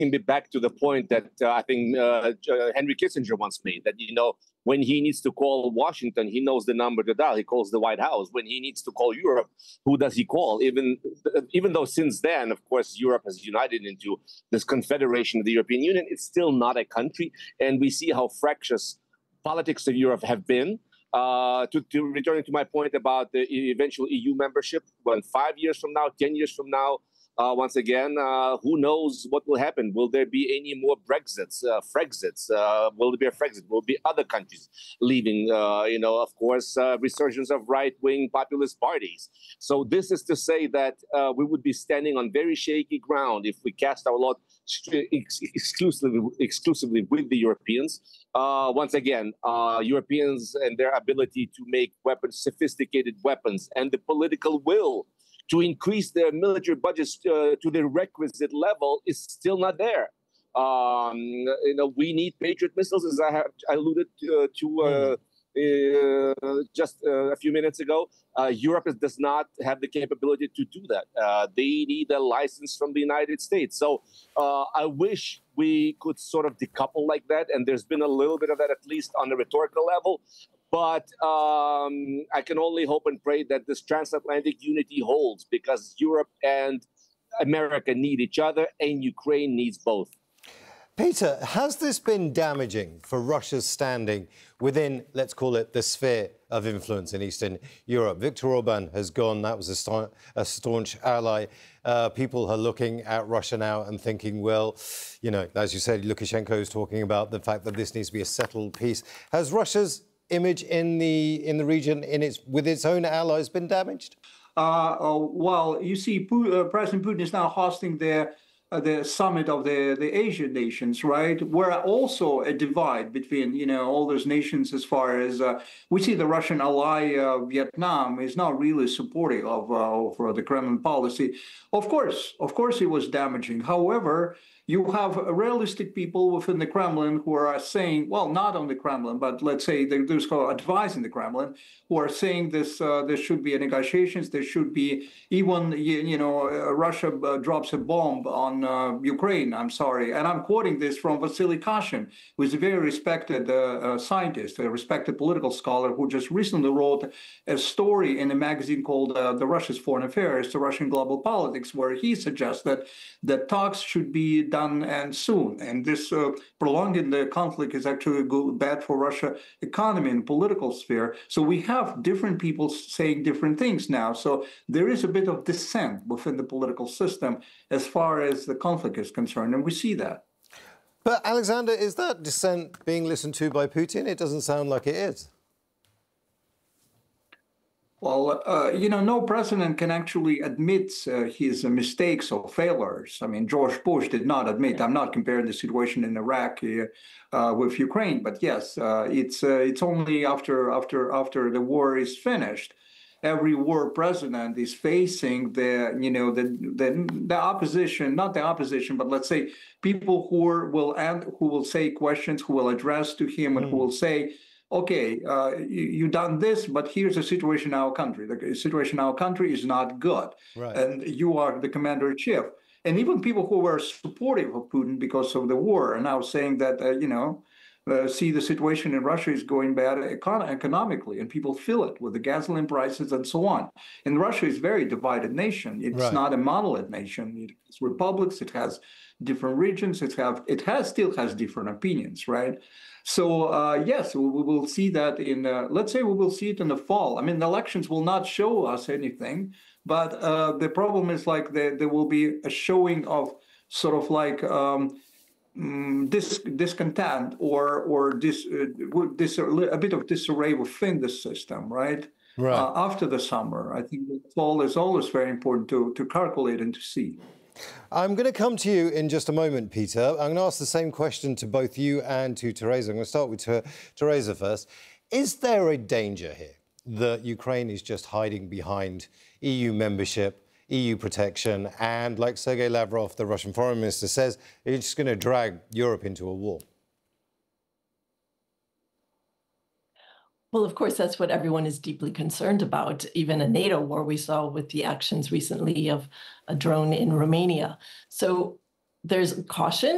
me back to the point that I think Henry Kissinger once made, that, when he needs to call Washington, he knows the number to dial. He calls the White House. When he needs to call Europe, who does he call? Even though since then, of course, Europe has united into this confederation of the European Union, it's still not a country. And we see how fractious politics of Europe have been. Returning to my point about the eventual EU membership, when 5 years from now, 10 years from now, once again, who knows what will happen? Will there be any more Brexits, Frexits? Will there be a Frexit? Will there be other countries leaving? Of course, resurgence of right-wing populist parties. So this is to say that we would be standing on very shaky ground if we cast our lot exclusively with the Europeans. Once again, Europeans and their ability to make weapons, sophisticated weapons, and the political will to increase their military budgets to the requisite level is still not there. We need Patriot missiles, as I have alluded to just a few minutes ago. Europe does not have the capability to do that. They need a license from the United States. So I wish we could sort of decouple like that. And there's been a little bit of that, at least on the rhetorical level. But I can only hope and pray that this transatlantic unity holds, because Europe and America need each other, and Ukraine needs both. Peter, has this been damaging for Russia's standing within, let's call it, the sphere of influence in Eastern Europe? Viktor Orban has gone. That was a staunch ally. People are looking at Russia now and thinking, well, as you said, Lukashenko is talking about the fact that this needs to be a settled peace. Has Russia's image in the region, with its own allies, been damaged? Well, you see, President Putin is now hosting the summit of the Asian nations, right? Where also a divide between, all those nations, as far as we see the Russian ally Vietnam is not really supportive of the Kremlin policy. Of course, it was damaging. However, you have realistic people within the Kremlin who are saying, well, not on the Kremlin, but let's say those who are advising the Kremlin, who are saying this: there should be negotiations. There should be even, Russia drops a bomb on Ukraine. I'm sorry, and I'm quoting this from Vasily Kashin, who is a very respected scientist, a respected political scholar, who just recently wrote a story in a magazine called "The Russia's Foreign Affairs: The Russian Global Politics," where he suggests that talks should be done and soon. And this prolonging the conflict is actually bad for Russia economy and political sphere. So we have different people saying different things now. So there is a bit of dissent within the political system as far as the conflict is concerned, and we see that. But Alexander, is that dissent being listened to by Putin? It doesn't sound like it is. Well, no president can actually admit his mistakes or failures. I mean, George Bush did not admit. I'm not comparing the situation in Iraq with Ukraine, but yes, it's only after the war is finished. Every war president is facing the opposition, not the opposition, but let's say people who will say questions, who will address to him, and who will say, okay, you done this, but here's the situation in our country. The situation in our country is not good. Right. And you are the commander-in-chief. And even people who were supportive of Putin because of the war are now saying that, see, the situation in Russia is going bad economically, and people feel it with the gasoline prices and so on. And Russia is a very divided nation. It's not a monolith nation. It's republics. It has different regions. It still has different opinions, right? So, yes, we will see that let's say we will see it in the fall. I mean, the elections will not show us anything, but the problem is there will be a showing of sort of discontent or a bit of disarray within the system, right? After the summer. I think the fall is always very important to calculate and to see. I'm going to come to you in just a moment, Peter. I'm going to ask the same question to both you and to Teresa. I'm going to start with Teresa first. Is there a danger here that Ukraine is just hiding behind EU membership, EU protection, and, like Sergei Lavrov, the Russian foreign minister, says, it's just going to drag Europe into a war? Well, of course, that's what everyone is deeply concerned about. Even a NATO war we saw with the actions recently of a drone in Romania. So there's caution